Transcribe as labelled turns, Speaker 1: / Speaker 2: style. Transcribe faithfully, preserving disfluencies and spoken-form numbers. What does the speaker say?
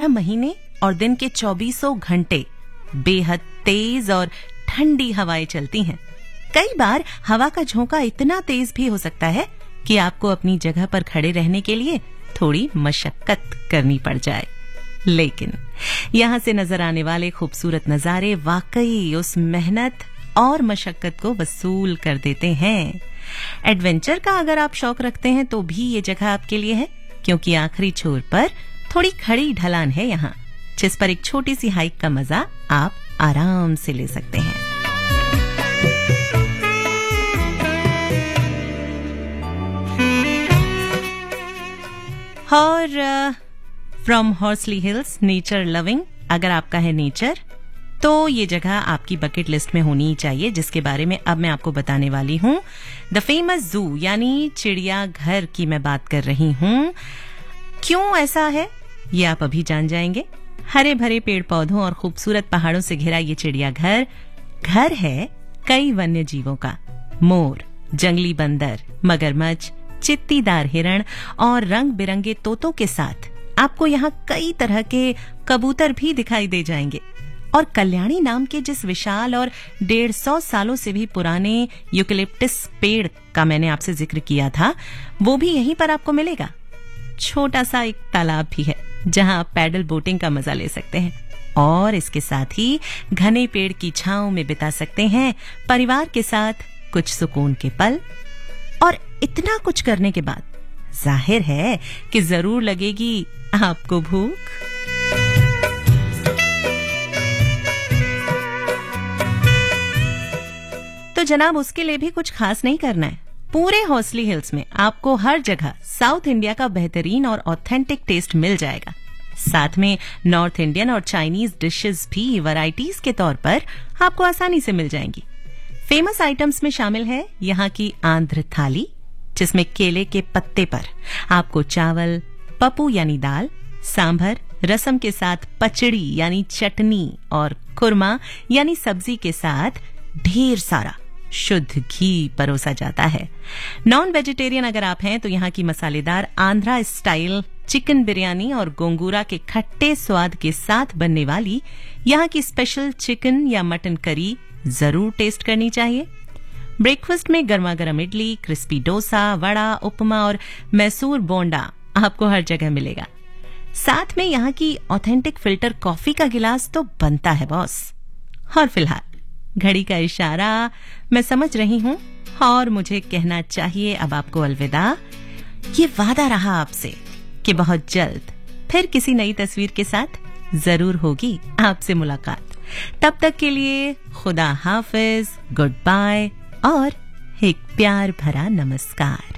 Speaker 1: बारह महीने और दिन के चौबीसों घंटे बेहद तेज और ठंडी हवाएं चलती हैं। कई बार हवा का झोंका इतना तेज भी हो सकता है कि आपको अपनी जगह पर खड़े रहने के लिए थोड़ी मशक्कत करनी पड़ जाए, लेकिन यहां से नजर आने वाले खूबसूरत नजारे वाकई उस मेहनत और मशक्कत को वसूल कर देते हैं। एडवेंचर का अगर आप शौक रखते हैं तो भी ये जगह आपके लिए है, क्योंकि आखिरी छोर पर थोड़ी खड़ी ढलान है यहां, जिस पर एक छोटी सी हाइक का मजा आप आराम से ले सकते हैं। और फ्रॉम हॉर्सली हिल्स, नेचर लविंग, अगर आपका है नेचर तो ये जगह आपकी बकेट लिस्ट में होनी ही चाहिए, जिसके बारे में अब मैं आपको बताने वाली हूं। द फेमस जू यानी चिड़ियाघर की मैं बात कर रही हूं। क्यों ऐसा है ये आप अभी जान जाएंगे। हरे भरे पेड़ पौधों और खूबसूरत पहाड़ों से घिरा ये चिड़ियाघर घर है कई वन्य जीवों का। मोर, जंगली बंदर, मगरमच्छ, चित्तीदार हिरण और रंग बिरंगे तोतों के साथ आपको यहाँ कई तरह के कबूतर भी दिखाई दे जाएंगे। और कल्याणी नाम के जिस विशाल और डेढ़ सौ सालों से भी पुराने यूकेलिप्टस पेड़ का मैंने आपसे जिक्र किया था, वो भी यहीं पर आपको मिलेगा। छोटा सा एक तालाब भी है जहां आप पैडल बोटिंग का मजा ले सकते हैं, और इसके साथ ही घने पेड़ की छांव में बिता सकते हैं परिवार के साथ कुछ सुकून के पल। और इतना कुछ करने के बाद जाहिर है कि जरूर लगेगी आपको भूख। तो जनाब, उसके लिए भी कुछ खास नहीं करना है। पूरे हॉर्सली हिल्स में आपको हर जगह साउथ इंडिया का बेहतरीन और ऑथेंटिक टेस्ट मिल जाएगा। साथ में नॉर्थ इंडियन और चाइनीज डिशेस भी वैरायटीज के तौर पर आपको आसानी से मिल जाएंगी। फेमस आइटम्स में शामिल है यहाँ की आंध्र थाली, जिसमें केले के पत्ते पर आपको चावल, पप्पू यानी दाल, सांभर, रसम के साथ पचड़ी यानी चटनी और कुरमा यानी सब्जी के साथ ढेर सारा शुद्ध घी परोसा जाता है। नॉन वेजिटेरियन अगर आप हैं तो यहाँ की मसालेदार आंध्रा स्टाइल चिकन बिरयानी और गोंगूरा के खट्टे स्वाद के साथ बनने वाली यहाँ की स्पेशल चिकन या मटन करी जरूर टेस्ट करनी चाहिए। ब्रेकफास्ट में गर्मा गर्म इडली, क्रिस्पी डोसा, वड़ा, उपमा और मैसूर बोंडा आपको हर जगह मिलेगा। साथ में यहाँ की ऑथेंटिक फिल्टर कॉफी का गिलास तो बनता है बॉस। और फिलहाल घड़ी का इशारा मैं समझ रही हूं और मुझे कहना चाहिए अब आपको अलविदा। ये वादा रहा आपसे कि बहुत जल्द फिर किसी नई तस्वीर के साथ जरूर होगी आपसे मुलाकात। तब तक के लिए खुदा हाफिज, गुड बाय और एक प्यार भरा नमस्कार।